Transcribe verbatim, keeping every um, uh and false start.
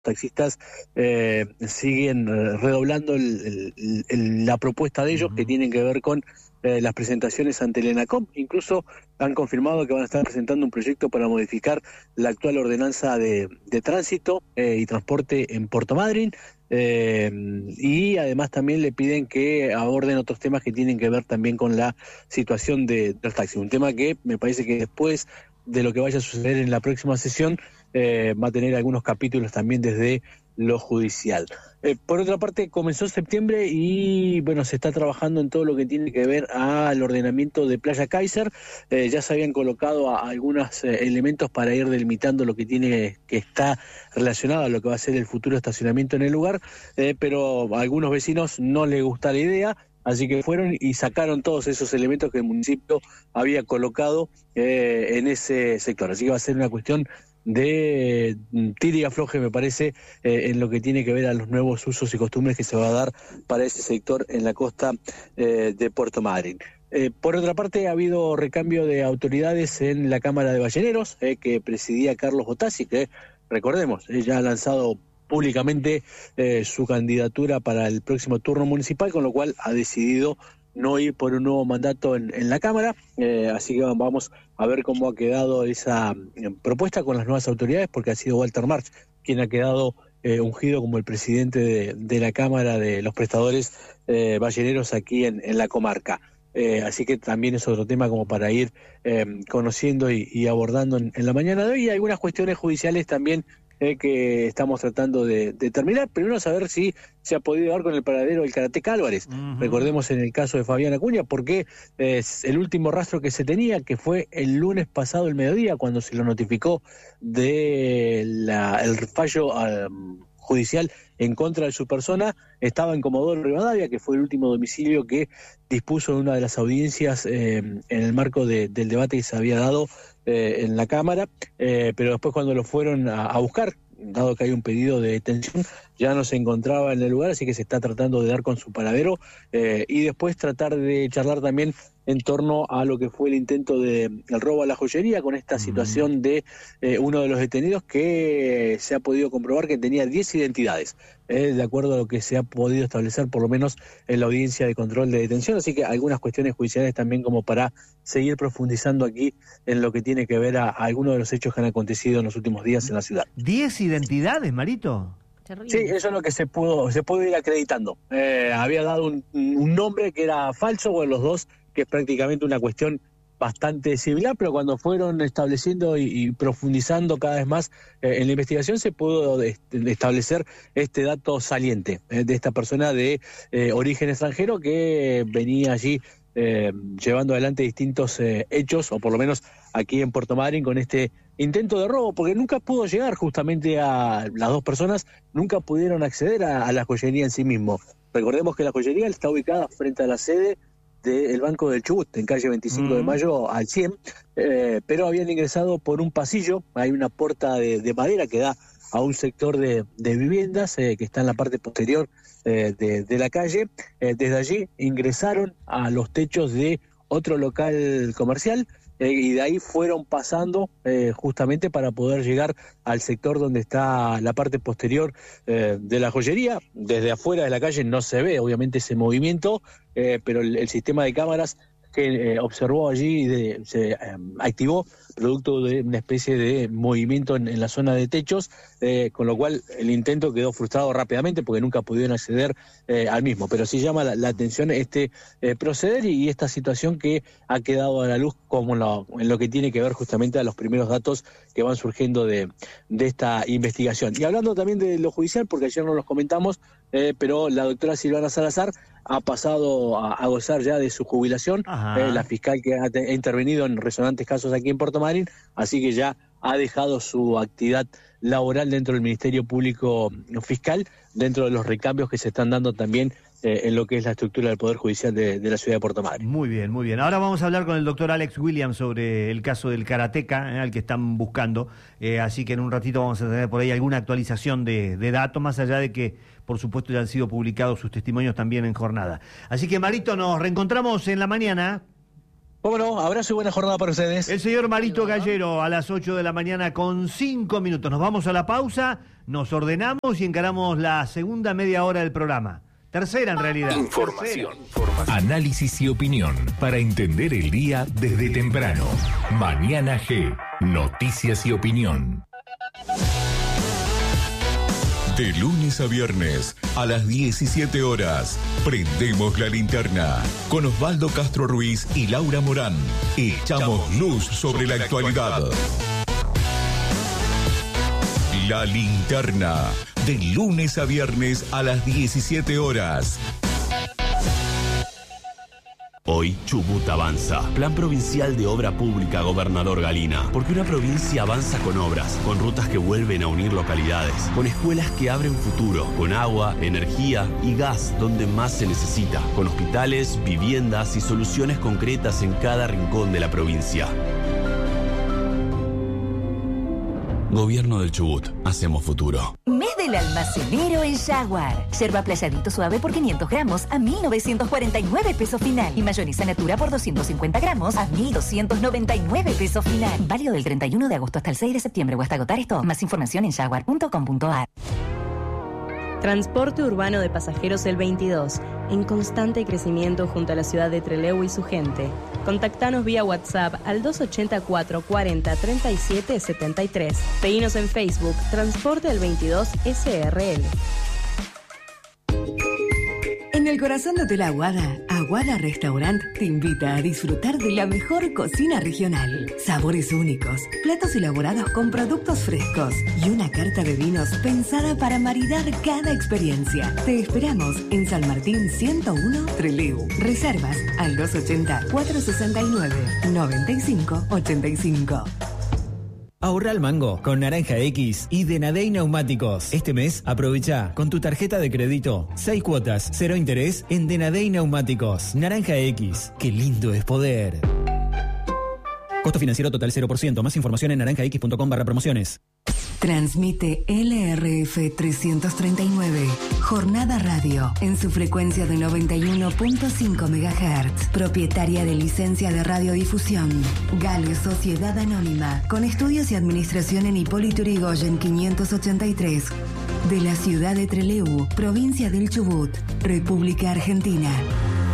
taxistas eh, siguen redoblando el, el, el, la propuesta de ellos, uh-huh. que tienen que ver con eh, las presentaciones ante el ENACOM. Incluso han confirmado que van a estar presentando un proyecto para modificar la actual ordenanza de, de tránsito eh, y transporte en Puerto Madryn. Eh, y además también le piden que aborden otros temas que tienen que ver también con la situación de, de los taxis. Un tema que me parece que después de lo que vaya a suceder en la próxima sesión eh, va a tener algunos capítulos también desde lo judicial. Eh, por otra parte, comenzó septiembre y bueno, se está trabajando en todo lo que tiene que ver al ordenamiento de Playa Kaiser. Eh, ya se habían colocado a, a algunos eh, elementos para ir delimitando lo que tiene que está relacionado a lo que va a ser el futuro estacionamiento en el lugar, eh, pero a algunos vecinos no les gusta la idea. Así que fueron y sacaron todos esos elementos que el municipio había colocado eh, en ese sector. Así que va a ser una cuestión de tira y afloje, me parece, eh, en lo que tiene que ver a los nuevos usos y costumbres que se va a dar para ese sector en la costa eh, de Puerto Madryn. Eh, por otra parte, ha habido recambio de autoridades en la Cámara de Balleneros, eh, que presidía Carlos Botassi, que recordemos, ella ha lanzado públicamente eh, su candidatura para el próximo turno municipal, con lo cual ha decidido no ir por un nuevo mandato en, en la Cámara, eh, así que vamos a ver cómo ha quedado esa eh, propuesta con las nuevas autoridades, porque ha sido Walter March quien ha quedado eh, ungido como el presidente de, de la Cámara de los Prestadores eh, Balleneros aquí en, en la comarca. Eh, así que también es otro tema como para ir eh, conociendo y, y abordando en, en la mañana de hoy. Y algunas cuestiones judiciales también Eh, que estamos tratando de, de terminar. Primero saber si se ha podido dar con el paradero del Karateka Álvarez. Uh-huh. Recordemos en el caso de Fabián Acuña, porque eh, el último rastro que se tenía, que fue el lunes pasado el mediodía, cuando se lo notificó de la, el fallo um, judicial en contra de su persona, estaba en Comodoro Rivadavia, que fue el último domicilio que dispuso en una de las audiencias eh, en el marco de, del debate que se había dado eh, en la Cámara, eh, pero después cuando lo fueron a, a buscar, dado que hay un pedido de detención, ya no se encontraba en el lugar, así que se está tratando de dar con su paradero eh, y después tratar de charlar también en torno a lo que fue el intento de el robo a la joyería, con esta situación de eh, uno de los detenidos que se ha podido comprobar que tenía diez identidades, eh, de acuerdo a lo que se ha podido establecer por lo menos en la audiencia de control de detención, así que algunas cuestiones judiciales también como para seguir profundizando aquí en lo que tiene que ver a, a algunos de los hechos que han acontecido en los últimos días en la ciudad. ¿Diez identidades, Marito? Sí, eso es lo que se pudo, se pudo ir acreditando. Eh, había dado un, un nombre que era falso, o los dos, que es prácticamente una cuestión bastante similar, pero cuando fueron estableciendo y, y profundizando cada vez más eh, en la investigación, se pudo de, de establecer este dato saliente eh, de esta persona de eh, origen extranjero que venía allí eh, llevando adelante distintos eh, hechos, o por lo menos aquí en Puerto Madryn, con este intento de robo, porque nunca pudo llegar justamente a las dos personas, nunca pudieron acceder a, a la joyería en sí mismo. Recordemos que la joyería está ubicada frente a la sede del Banco del Chubut, en calle veinticinco de mayo al cien, eh, pero habían ingresado por un pasillo, hay una puerta de, de madera que da a un sector de, de viviendas eh, que está en la parte posterior eh, de, de la calle. Eh, desde allí ingresaron a los techos de otro local comercial, Eh, y de ahí fueron pasando eh, justamente para poder llegar al sector donde está la parte posterior eh, de la joyería. Desde afuera de la calle no se ve obviamente ese movimiento, eh, pero el, el sistema de cámaras que eh, observó allí de, se eh, activó producto de una especie de movimiento en, en la zona de techos, eh, con lo cual el intento quedó frustrado rápidamente porque nunca pudieron acceder eh, al mismo. Pero sí llama la, la atención este eh, proceder y, y esta situación que ha quedado a la luz como lo, en lo que tiene que ver justamente a los primeros datos que van surgiendo de, de esta investigación. Y hablando también de lo judicial, porque ayer no los comentamos, eh, pero la doctora Silvana Salazar ha pasado a, a gozar ya de su jubilación, eh, la fiscal que ha, te, ha intervenido en resonantes casos aquí en Puerto Madryn, así que ya ha dejado su actividad laboral dentro del Ministerio Público Fiscal, dentro de los recambios que se están dando también eh, en lo que es la estructura del Poder Judicial de, de la ciudad de Puerto Madryn. Muy bien, muy bien. Ahora vamos a hablar con el doctor Alex Williams sobre el caso del Karateka, eh, al que están buscando, eh, así que en un ratito vamos a tener por ahí alguna actualización de, de datos, más allá de que, por supuesto, ya han sido publicados sus testimonios también en jornada. Así que, Marito, nos reencontramos en la mañana. Bueno, abrazo y buena jornada para ustedes. El señor Marito Gallero a las ocho de la mañana con cinco minutos. Nos vamos a la pausa, nos ordenamos y encaramos la segunda media hora del programa. Tercera en realidad. Información, Tercera. Análisis y opinión para entender el día desde temprano. Mañana G. Noticias y opinión. De lunes a viernes a las diecisiete horas, prendemos la linterna con Osvaldo Castro Ruiz y Laura Morán. Echamos luz sobre la actualidad. La linterna, de lunes a viernes a las diecisiete horas. Hoy, Chubut avanza. Plan Provincial de Obra Pública, Gobernador Galina. Porque una provincia avanza con obras, con rutas que vuelven a unir localidades, con escuelas que abren futuro, con agua, energía y gas donde más se necesita, con hospitales, viviendas y soluciones concretas en cada rincón de la provincia. Gobierno del Chubut. Hacemos futuro. Mes del almacenero en Jaguar. Yerba playadito suave por quinientos gramos a mil novecientos cuarenta y nueve pesos final. Y mayonesa natura por doscientos cincuenta gramos a mil doscientos noventa y nueve pesos final. Válido del treinta y uno de agosto hasta el seis de septiembre o hasta agotar esto. Más información en jaguar punto com punto a r. Transporte urbano de pasajeros El veintidós, en constante crecimiento junto a la ciudad de Trelew y su gente. Contactanos vía WhatsApp al dos ochenta, cuatro cuarenta, treinta y siete setenta y tres. Seguinos en Facebook, Transporte El veintidós S R L. En el corazón de Hotel Aguada, Aguada Restaurant te invita a disfrutar de la mejor cocina regional. Sabores únicos, platos elaborados con productos frescos y una carta de vinos pensada para maridar cada experiencia. Te esperamos en San Martín ciento uno, Trelew. Reservas al dos ochenta, cuatro sesenta y nueve, noventa y cinco ochenta y cinco. Ahorra al mango con Naranja X y Denadey Neumáticos. Este mes aprovecha con tu tarjeta de crédito seis cuotas, cero interés en Denadey Neumáticos. Naranja X, qué lindo es poder. Costo financiero total cero por ciento. Más información en naranja x punto com barra promociones. Transmite L R F trescientos treinta y nueve, Jornada Radio, en su frecuencia de noventa y uno punto cinco megahertz. Propietaria de licencia de radiodifusión. Gale Sociedad Anónima, con estudios y administración en Hipólito Yrigoyen quinientos ochenta y tres. De la ciudad de Trelew, provincia del Chubut, República Argentina.